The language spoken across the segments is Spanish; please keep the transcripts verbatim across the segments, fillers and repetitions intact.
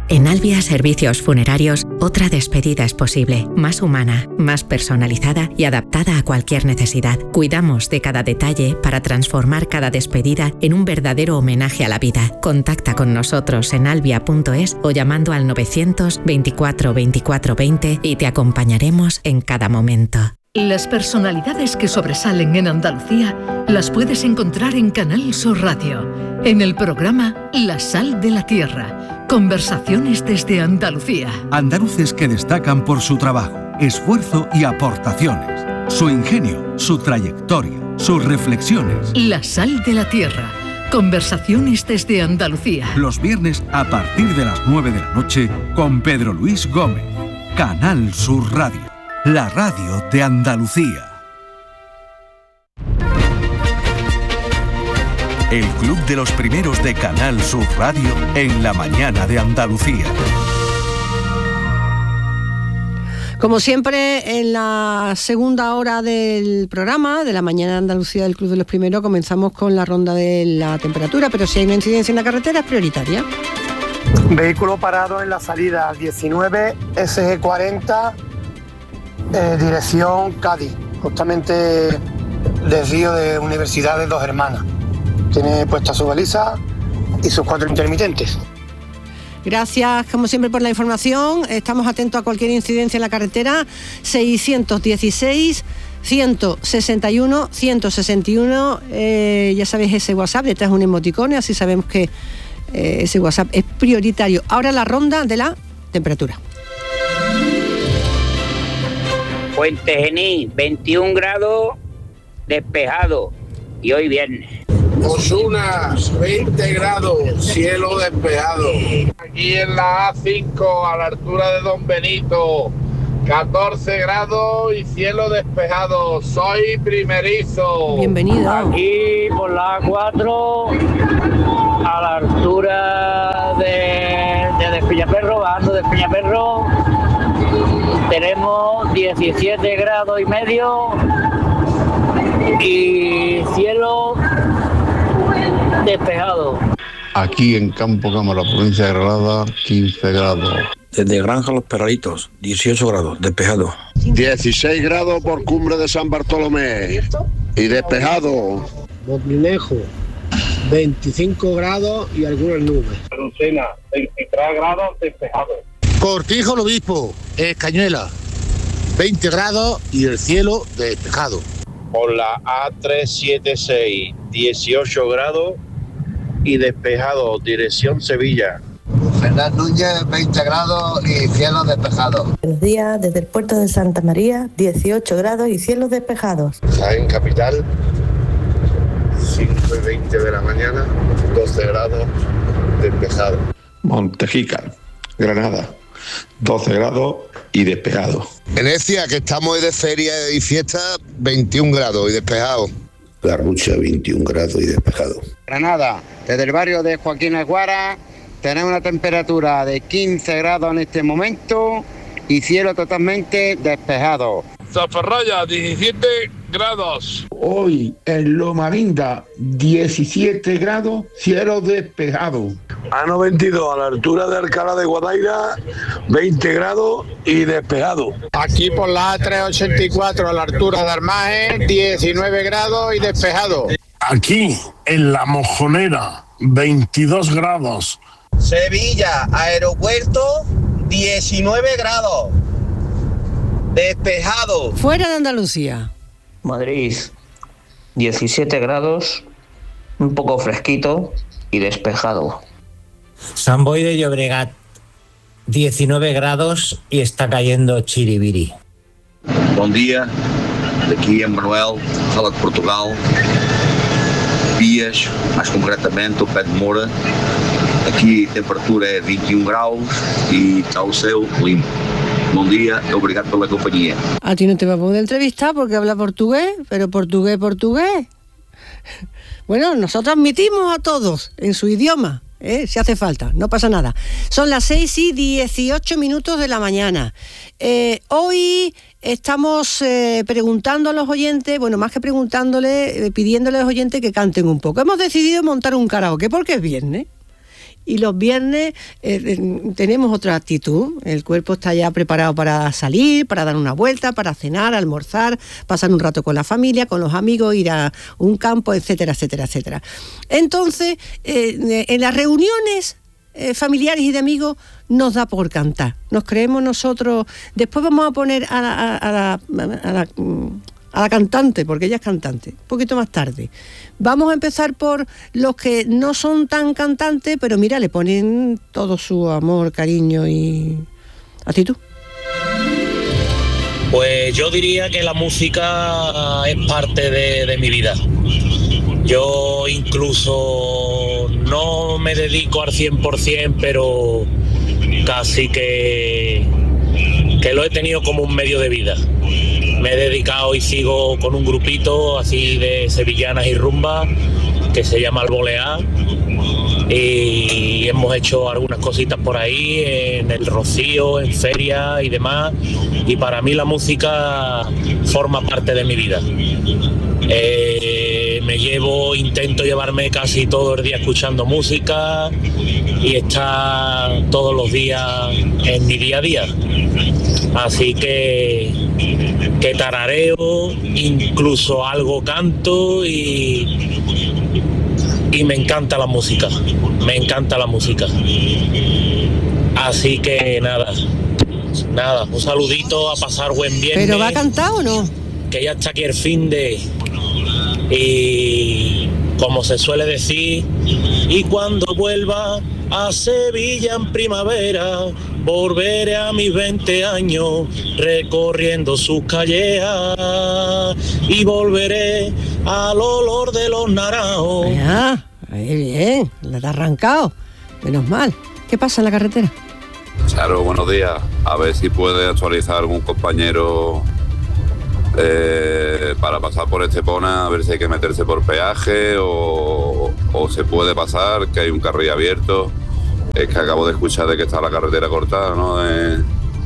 En Albia Servicios Funerarios, otra despedida es posible, más humana, más personalizada y adaptada a cualquier necesidad. Cuidamos de cada detalle para transformar cada despedida en un verdadero homenaje a la vida. Contacta con nosotros en albia punto es o llamando al novecientos veinticuatro veinticuatro veinte y te acompañaremos en cada momento. Las personalidades que sobresalen en Andalucía las puedes encontrar en Canal Sur Radio, en el programa La Sal de la Tierra. Conversaciones desde Andalucía. Andaluces que destacan por su trabajo, esfuerzo y aportaciones, su ingenio, su trayectoria, sus reflexiones. La Sal de la Tierra. Conversaciones desde Andalucía. Los viernes a partir de las nueve de la noche con Pedro Luis Gómez. Canal Sur Radio, la radio de Andalucía. El Club de los Primeros de Canal Sur Radio en la mañana de Andalucía. Como siempre, en la segunda hora del programa de la mañana de Andalucía del Club de los Primeros comenzamos con la ronda de la temperatura, pero si hay una incidencia en la carretera es prioritaria. Vehículo parado en la salida diecinueve S G cuarenta, eh, dirección Cádiz, justamente desvío de Universidad de Dos Hermanas. Tiene puesta su baliza y sus cuatro intermitentes. Gracias, como siempre, por la información. Estamos atentos a cualquier incidencia en la carretera. seiscientos dieciséis, ciento sesenta y uno, ciento sesenta y uno. Eh, ya sabéis, ese WhatsApp, detrás un emoticón, así sabemos que eh, ese WhatsApp es prioritario. Ahora la ronda de la temperatura. Puente Genil, veintiún grados, despejado. Y hoy viernes. Osuna, veinte grados, cielo despejado. Aquí en la A cinco, a la altura de Don Benito, catorce grados y cielo despejado. Soy primerizo. Bienvenido. Aquí por la A cuatro, a la altura de, de Despeñaperro, bajando de Despeñaperro, tenemos diecisiete grados y medio y cielo despejado. Aquí en Campo Cámara, provincia de Granada, quince grados. Desde Granja Los Perralitos, dieciocho grados, despejado. dieciséis grados por Cumbre de San Bartolomé y despejado. Moglinejo, veinticinco grados y algunas nubes. Lucena, veintitrés grados, despejado. Cortijo el Obispo, Escañuela, veinte grados y el cielo despejado. Por la A trescientos setenta y seis, dieciocho grados y despejado, dirección Sevilla. Fernández Núñez, veinte grados y cielo despejado. Buenos días, desde el puerto de Santa María, dieciocho grados y cielos despejados. Jaén Capital, cinco y veinte de la mañana, doce grados, despejado. Montejica, Granada, doce grados y despejado. Venecia, que estamos hoy de feria y fiesta, veintiún grados y despejado. Garrucha, veintiún grados y despejado. Granada, desde el barrio de Joaquín Aguara, tenemos una temperatura de quince grados en este momento y cielo totalmente despejado. Zafarraya, diecisiete grados. Hoy en Loma Linda, diecisiete grados, cielo despejado. A noventa y dos, a la altura de Alcalá de Guadaira, veinte grados y despejado. Aquí por la A trescientos ochenta y cuatro, a la altura de Armaje, diecinueve grados y despejado. Aquí en La Mojonera, veintidós grados. Sevilla, aeropuerto, diecinueve grados. Despejado. Fuera de Andalucía. Madrid, diecisiete grados, un poco fresquito y despejado. Sant Boi de Llobregat, diecinueve grados y está cayendo chiribiri. Bom dia, daqui é Manuel, fala de Portugal. Pias, mais concretamente o Pé de Moura. Aqui a temperatura é vinte e um graus e está o céu limpo. Buen día, obrigado por la compañía. A ti no te va a poder entrevistar porque habla portugués, pero portugués, portugués. Bueno, nosotros admitimos a todos en su idioma, ¿eh? Si hace falta, no pasa nada. Son las seis y dieciocho minutos de la mañana. Eh, hoy estamos eh, preguntando a los oyentes, bueno, más que preguntándole, eh, pidiéndole a los oyentes que canten un poco. Hemos decidido montar un karaoke porque es viernes. y los viernes eh, tenemos otra actitud. El cuerpo está ya preparado para salir, para dar una vuelta, para cenar, almorzar, pasar un rato con la familia, con los amigos, ir a un campo, etcétera, etcétera, etcétera. Entonces, eh, en las reuniones eh, familiares y de amigos nos da por cantar. Nos creemos nosotros. Después vamos a poner a la, a, a la, a la, a la cantante, porque ella es cantante, un poquito más tarde. Vamos a empezar por los que no son tan cantantes, pero mira, le ponen todo su amor, cariño y actitud. Pues yo diría que la música es parte de, de mi vida. Yo incluso no me dedico al cien por ciento, pero casi que, que lo he tenido como un medio de vida. Me he dedicado y sigo con un grupito así de sevillanas y rumba que se llama Alboleá, y hemos hecho algunas cositas por ahí en el Rocío, en feria y demás, y para mí la música forma parte de mi vida. Eh, me llevo, intento llevarme casi todo el día escuchando música y estar todos los días en mi día a día. Así que, que tarareo, incluso algo canto y, y me encanta la música, me encanta la música. Así que nada, nada, un saludito, a pasar buen viernes. ¿Pero va a cantar o no? Que ya está aquí el fin de... Y como se suele decir, y cuando vuelva a Sevilla en primavera, volveré a mis veinte años recorriendo sus calles y volveré al olor de los naranjos. Ah, ahí bien, la ha arrancado, menos mal. ¿Qué pasa en la carretera? Charo, buenos días. A ver si puede actualizar algún compañero eh, para pasar por Estepona, a ver si hay que meterse por peaje o, o se puede pasar, que hay un carril abierto. Es que acabo de escuchar de que está la carretera cortada, ¿no? De,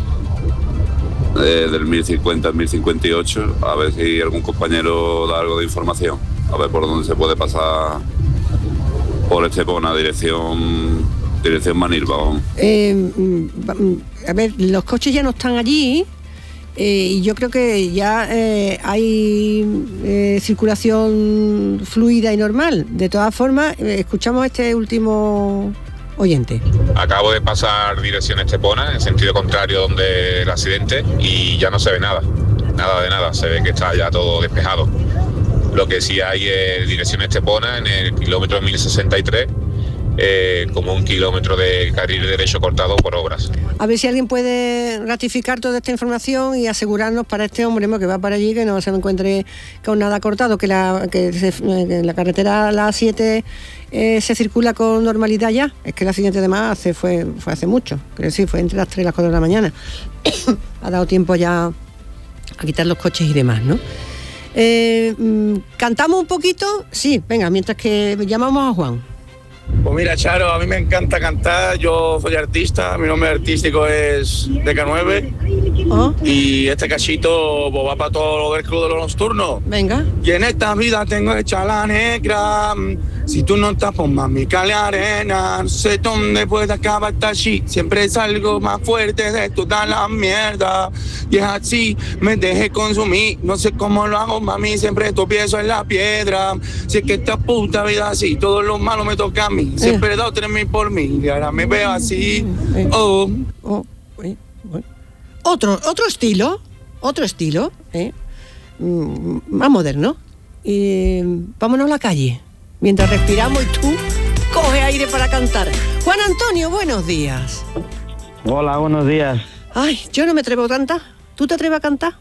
de, del mil cincuenta al mil cincuenta y ocho. A ver si algún compañero da algo de información. A ver por dónde se puede pasar por Estepona, dirección, dirección Manilva. Eh, a ver, los coches ya no están allí. Eh, y yo creo que ya eh, hay eh, circulación fluida y normal. De todas formas, eh, escuchamos este último oyente. Acabo de pasar dirección Estepona, en sentido contrario donde el accidente, y ya no se ve nada, nada de nada, se ve que está ya todo despejado. Lo que sí hay es dirección Estepona en el kilómetro mil sesenta y tres, eh, como un kilómetro de carril derecho cortado por obras. A ver si alguien puede ratificar toda esta información y asegurarnos para este hombre que va para allí que no se encuentre con nada cortado, que la, que se, que la carretera la A siete eh, se circula con normalidad ya. Es que el accidente además hace, fue, fue hace mucho, creo que sí, fue entre las tres y las cuatro de la mañana. Ha dado tiempo ya a quitar los coches y demás, ¿no? Eh, ¿Cantamos un poquito? Sí, venga, mientras que llamamos a Juan. Pues mira, Charo, a mí me encanta cantar, yo soy artista, mi nombre artístico es D K nueve. ¿Oh? Y este cachito pues, va para todo lo del club de los nocturnos. Venga. Y en esta vida tengo hecha la negra, si tú no estás, pues mami, cale arena, no sé dónde puede acabar esta shit, siempre salgo más fuerte de toda la mierda, y es así, me dejé consumir, no sé cómo lo hago, mami, siempre tropiezo en la piedra, si es que esta puta vida así, todo lo malo me toca a mí, siempre he dado tres mil por mí, y ahora me veo así, oh. oh. Otro, otro estilo, otro estilo, ¿eh? Más moderno, y vámonos a la calle, mientras respiramos y tú coge aire para cantar. Juan Antonio, buenos días. Hola, buenos días. Ay, yo no me atrevo a cantar. ¿Tú te atreves a cantar?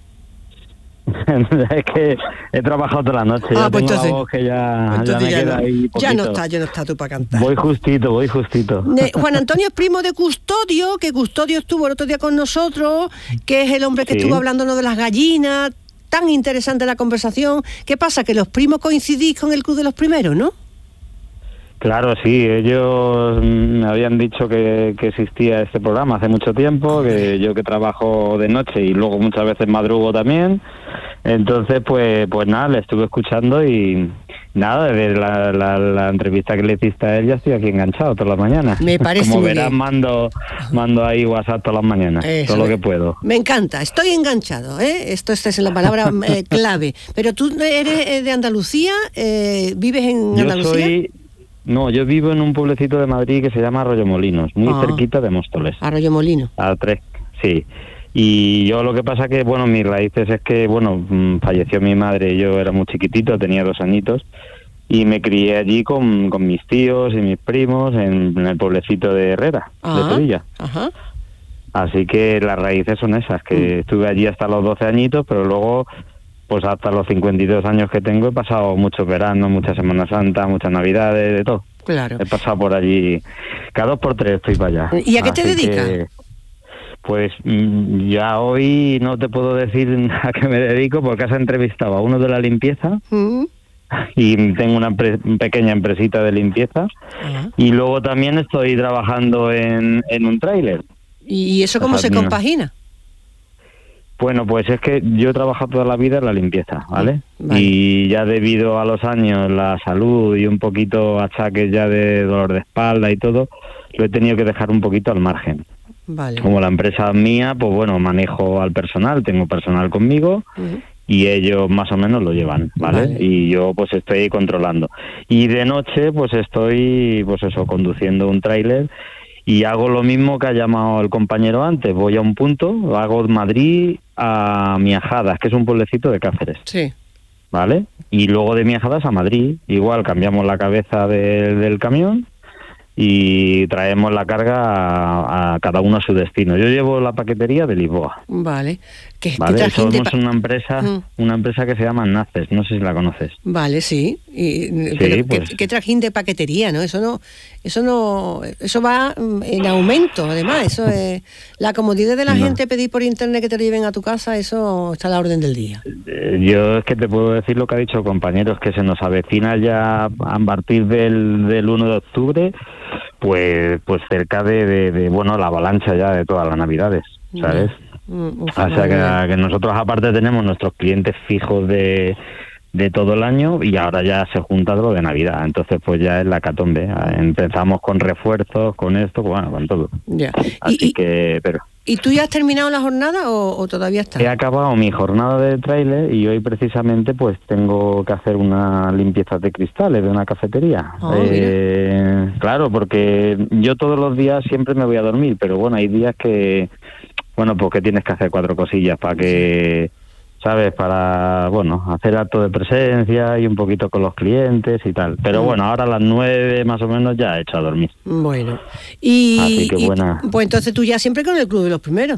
Es que he trabajado toda la noche, ah, ya pues tengo entonces, la voz que ya, entonces ya me ya queda no, ahí poquito. Ya no está, ya no está tú para cantar. Voy justito, voy justito. Eh, Juan Antonio es primo de Custodio, que Custodio estuvo el otro día con nosotros, que es el hombre que sí. estuvo hablándonos de las gallinas. Tan interesante la conversación. ¿Qué pasa? Que los primos coincidís con el Club de los Primeros, ¿no? Claro, sí, ellos me habían dicho que, que existía este programa hace mucho tiempo, que yo que trabajo de noche y luego muchas veces madrugo también, entonces pues pues nada, le estuve escuchando y, Nada, desde la, la, la entrevista que le hiciste a él ya estoy aquí enganchado todas las mañanas. Me parece Como muy verás, bien. mando mando ahí WhatsApp todas las mañanas, Eso todo lo es. que puedo. Me encanta, estoy enganchado, ¿eh? Esto esta es la palabra eh, clave. Pero tú eres eh, de Andalucía, eh, ¿vives en Yo Andalucía? soy... No, yo vivo en un pueblecito de Madrid que se llama Arroyomolinos, muy Ah. cerquita de Móstoles. Arroyomolino. A tres, sí. Y yo lo que pasa que, bueno, mis raíces es que, bueno, mm, falleció mi madre, yo era muy chiquitito, tenía dos añitos, y me crié allí con, con mis tíos y mis primos en, en el pueblecito de Herrera, Ah. de Sevilla. Ajá. Así que las raíces son esas, que estuve allí hasta los doce añitos, pero luego, pues hasta los cincuenta y dos años que tengo, he pasado muchos veranos, muchas Semana Santa, muchas Navidades, de todo. Claro. He pasado por allí, cada dos por tres estoy para allá. ¿Y a qué te Así dedicas? que, pues mm, ya hoy no te puedo decir a qué me dedico porque has entrevistado a uno de la limpieza Mm. y tengo una empre- pequeña empresita de limpieza Ajá. y luego también estoy trabajando en, en un tráiler. ¿Y eso cómo O sea, se no. compagina? Bueno, pues es que yo he trabajado toda la vida en la limpieza, ¿vale? Vale. Y ya debido a los años, la salud y un poquito achaques ya de dolor de espalda y todo, lo he tenido que dejar un poquito al margen. Vale. Como la empresa es mía, pues bueno, manejo al personal, tengo personal conmigo Ujú. y ellos más o menos lo llevan, ¿vale? Vale. Y yo pues estoy controlando. Y de noche pues estoy, pues eso, conduciendo un tráiler y hago lo mismo que ha llamado el compañero antes. Voy a un punto, hago Madrid a Miajadas, que es un pueblecito de Cáceres, Sí. ¿vale? Y luego de Miajadas a Madrid, igual cambiamos la cabeza de- del camión y traemos la carga a, a cada uno a su destino. Yo llevo la paquetería de Lisboa, Vale. ¿Qué, qué ¿vale? trajín de Somos pa- una empresa, Mm. una empresa que se llama Naces, no sé si la conoces. Vale, sí. Y, pero pues. ¿qué, qué trajín de paquetería, ¿no? Eso no, eso no, eso va mm, en aumento, además. Eso es la comodidad de la No. gente, pedir por internet que te lo lleven a tu casa, eso está a la orden del día. Eh, Yo es que te puedo decir lo que ha dicho el compañero, es que se nos avecina ya a partir del, del uno de octubre, pues pues cerca de, de, de, bueno, la avalancha ya de todas las Navidades, ¿sabes? Mm, uf, O sea madre mía. que, que nosotros aparte tenemos nuestros clientes fijos de, de todo el año y ahora ya se junta lo de Navidad, entonces pues ya es la catombe. Empezamos con refuerzos, con esto, bueno, con todo. Ya. Así que, pero... ¿Y tú ya has terminado la jornada o, o todavía estás? He acabado mi jornada de tráiler y hoy precisamente pues tengo que hacer una limpieza de cristales de una cafetería. Ah, Eh, claro, porque yo todos los días siempre me voy a dormir, pero bueno, hay días que, bueno, pues que tienes que hacer cuatro cosillas para que, ¿sabes? Para, bueno, hacer acto de presencia y un poquito con los clientes y tal. Pero Mm. bueno, ahora a las nueve más o menos ya he hecho a dormir. Bueno. Y, Así que y- buena. pues entonces tú ya siempre con el club de los primeros.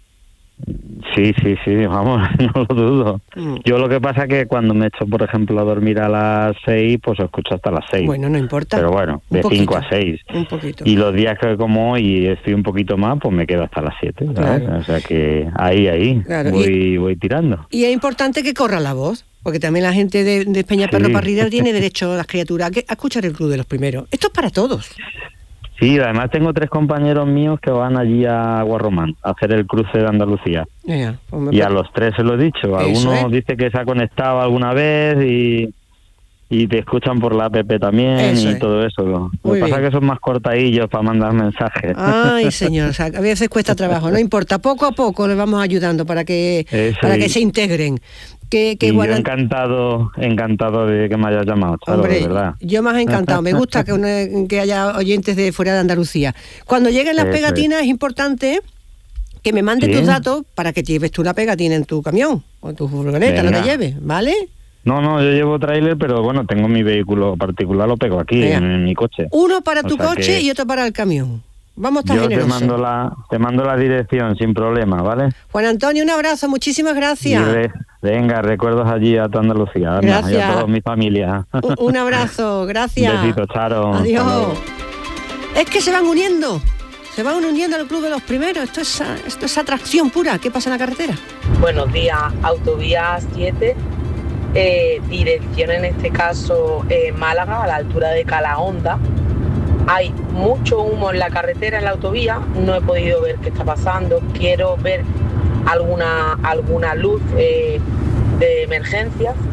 Sí, sí, sí, vamos, no lo dudo. Yo lo que pasa es que cuando me echo, por ejemplo, a dormir a las seis, pues escucho hasta las seis. Bueno, no importa. Pero bueno, Un de cinco poquito. a seis. Un poquito. Y los días que como hoy estoy un poquito más, pues me quedo hasta las siete, ¿sabes? Claro. O sea que ahí, ahí, Claro, voy, voy tirando. Y es importante que corra la voz, porque también la gente de, de Peñaperro Sí. Parrilla tiene derecho, las criaturas, a, que- a escuchar el club de los primeros. Esto es para todos. Sí, además tengo tres compañeros míos que van allí a Guarromán a hacer el cruce de Andalucía. Venga, pues me Y a pa- los tres se lo he dicho. Eso Alguno es. dice que se ha conectado alguna vez y, y te escuchan por la app también Eso y es. todo eso. Lo Muy que pasa bien. es que son más cortadillos para mandar mensajes. Ay, señor, o sea, a veces cuesta trabajo, no importa, poco a poco les vamos ayudando para que Eso para que es. se integren. Que, que y yo guardan- encantado, encantado de que me hayas llamado, Charo, Hombre, de verdad. yo más encantado. Me gusta que, una- que haya oyentes de fuera de Andalucía. Cuando lleguen las Eso es. pegatinas es importante que me mandes Sí. tus datos para que lleves tú la pegatina en tu camión o en tu furgoneta, lo Venga. que lleves, ¿vale? No, no, yo llevo tráiler, pero bueno, tengo mi vehículo particular, lo pego aquí, Venga. en, en mi coche. Uno para O tu sea coche que y otro para el camión. Vamos a estar Yo te generosos. mando, la, te mando la dirección sin problema, ¿vale? Juan Antonio, un abrazo, muchísimas Y gracias. re- venga, recuerdos allí a tu Andalucía, anda, y Gracias. a toda mi familia. Un, un abrazo, gracias. Un besito, Charo. Hasta Adiós. luego. Es que se van uniendo, se van uniendo al club de los primeros. Esto es, esto es atracción pura. ¿Qué pasa en la carretera? Buenos días, autovía siete, eh, dirección en este caso eh, Málaga, a la altura de Calahonda. Hay mucho humo en la carretera, en la autovía, no he podido ver qué está pasando, quiero ver alguna, alguna luz eh, de emergencias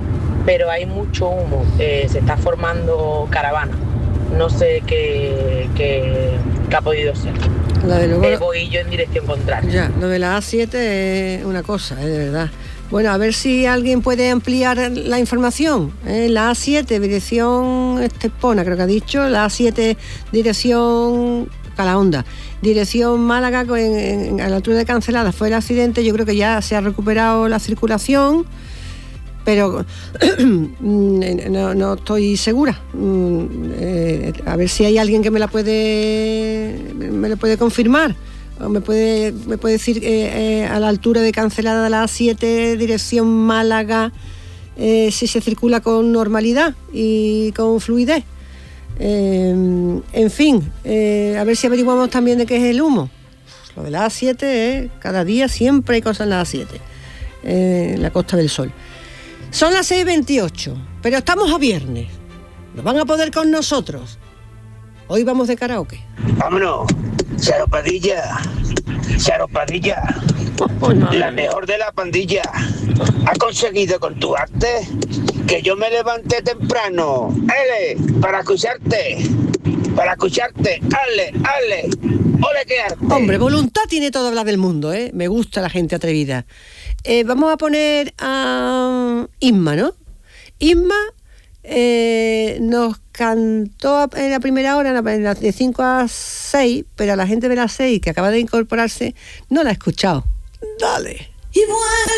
pero hay mucho humo, eh, se está formando caravana. No sé qué, qué, qué ha podido ser. La de luego, eh, voy yo en dirección contraria. Ya, lo de la A siete es una cosa, eh, de verdad. Bueno, a ver si alguien puede ampliar la información. ¿eh? La A siete, dirección Estepona, creo que ha dicho. La A siete, dirección Calahonda. Dirección Málaga, en, en, a la altura de Cancelada fue el accidente. Yo creo que ya se ha recuperado la circulación, pero no, no estoy segura. Eh, a ver si hay alguien que me la puede, me lo puede confirmar. O me puede, me puede decir eh, eh, a la altura de Cancelada de la A siete, dirección Málaga, eh, si se circula con normalidad y con fluidez. Eh, en fin, eh, a ver si averiguamos también de qué es el humo. Lo de la A siete, eh, cada día siempre hay cosas en la A siete, eh, en la Costa del Sol. Son las seis veintiocho, pero estamos a viernes. ¿No van a poder con nosotros? Hoy vamos de karaoke. Vámonos, Charo Padilla, Charo Padilla, la mejor de la pandilla. Ha conseguido con tu arte que yo me levante temprano, ele, para escucharte, para escucharte, ale, ale, ole que arte. Hombre, voluntad tiene toda la del mundo, ¿eh? Me gusta la gente atrevida. Eh, vamos a poner a Isma, ¿no? Isma eh, nos cantó en la primera hora, de cinco a seis, pero a la gente de las seis que acaba de incorporarse no la ha escuchado. Dale. Y bueno.